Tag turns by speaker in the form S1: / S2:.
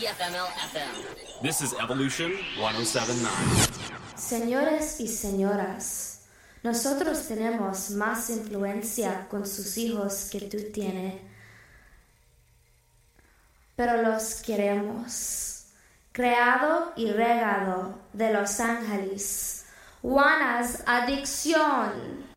S1: TFML FM.
S2: This is Evolution 1079.
S3: Señores y señoras, nosotros tenemos más influencia con sus hijos que tú tienes, pero los queremos. Creado y regado de Los Ángeles, Juana's Adicción.